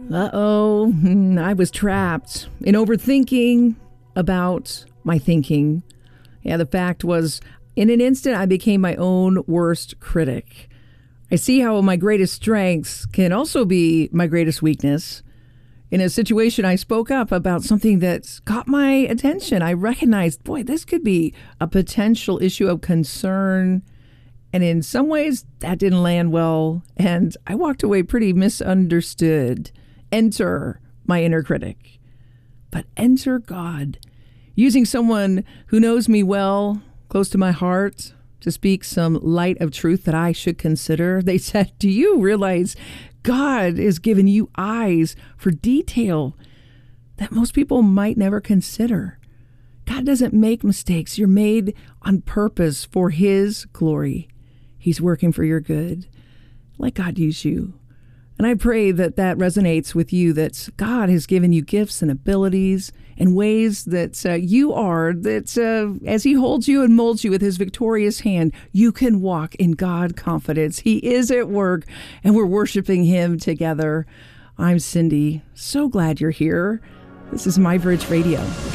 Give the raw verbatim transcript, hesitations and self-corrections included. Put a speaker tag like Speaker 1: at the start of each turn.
Speaker 1: Uh-oh, I was trapped in overthinking about my thinking. Yeah, the fact was, in an instant, I became my own worst critic. I see how my greatest strengths can also be my greatest weakness. In a situation, I spoke up about something that caught my attention. I recognized, boy, this could be a potential issue of concern. And in some ways, that didn't land well. And I walked away pretty misunderstood. Enter my inner critic. But enter God, using someone who knows me well, close to my heart, to speak some light of truth that I should consider. They said, do you realize God has given you eyes for detail that most people might never consider? God doesn't make mistakes. You're made on purpose for His glory. He's working for your good. Let God use you. And I pray that that resonates with you, that God has given you gifts and abilities and ways that uh, you are, that uh, as He holds you and molds you with His victorious hand, you can walk in God confidence. He is at work, and we're worshiping Him together. I'm Cindy. So glad you're here. This is My Bridge Radio.